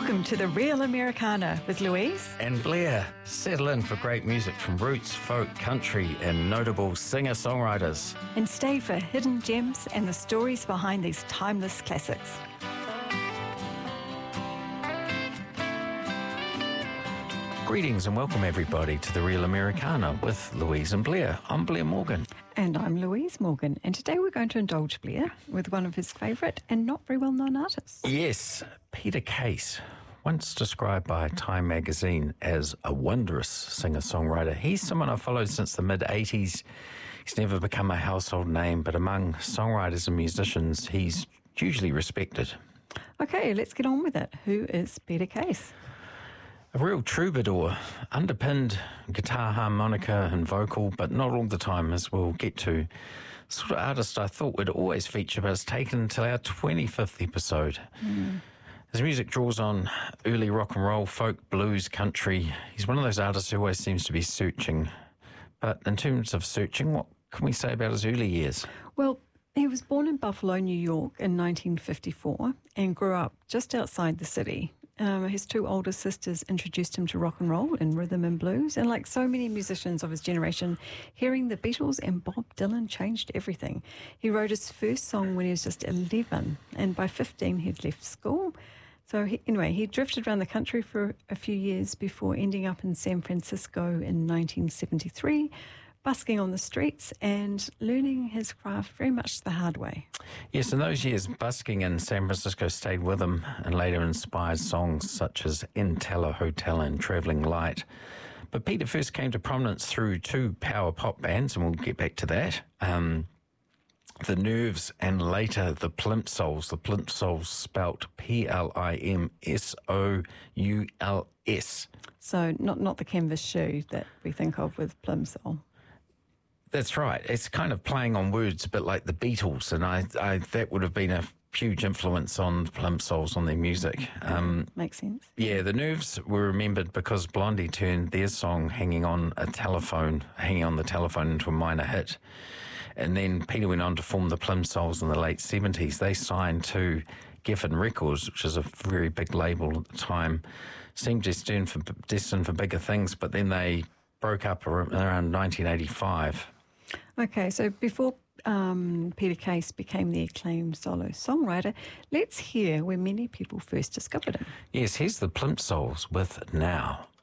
Welcome to The Real Americana with Louise and Blair. Settle in for great music from roots, folk, country, and notable singer-songwriters. And stay for hidden gems and the stories behind these timeless classics. Greetings and welcome everybody to The Real Americana with Louise and Blair. I'm Blair Morgan. And I'm Louise Morgan. And today we're going to indulge Blair with one of his favourite and not very well-known artists. Yes, Peter Case, once described by Time magazine as a wondrous singer-songwriter. He's someone I've followed since the mid-'80s. He's never become a household name, but among songwriters and musicians, he's hugely respected. Okay, let's get on with it. Who is Peter Case? A real troubadour, underpinned guitar, harmonica and vocal, but not all the time, as we'll get to. Sort of artist I thought would always feature, but it's taken until our 25th episode. His music draws on early rock and roll, folk, blues, country. He's one of those artists who always seems to be searching. But in terms of searching, what can we say about his early years? Well, he was born in Buffalo, New York in 1954 and grew up just outside the city. His two older sisters introduced him to rock and roll and rhythm and blues. And like so many musicians of his generation, hearing the Beatles and Bob Dylan changed everything. He wrote his first song when he was just 11, and by 15 he'd left school. So he drifted around the country for a few years before ending up in San Francisco in 1973, busking on the streets and learning his craft very much the hard way. Yes, in those years, busking in San Francisco stayed with him and later inspired songs such as In Teller Hotel and Travelling Light. But Peter first came to prominence through two power pop bands, and we'll get back to that. The Nerves and later the Plimsouls. The Plimsouls spelt Plimsouls. So not the canvas shoe that we think of with Plimsoll. That's right. It's kind of playing on words, a bit like the Beatles, and I that would have been a huge influence on the Plimsouls, on their music. Makes sense. Yeah, the Nerves were remembered because Blondie turned their song Hanging on the Telephone into a minor hit. And then Peter went on to form the Plimsouls in the late 70s. They signed to Geffen Records, which is a very big label at the time. Seemed destined for bigger things, but then they broke up around 1985. Okay, so before Peter Case became the acclaimed solo songwriter, let's hear where many people first discovered him. Yes, here's the Plimsouls with Now.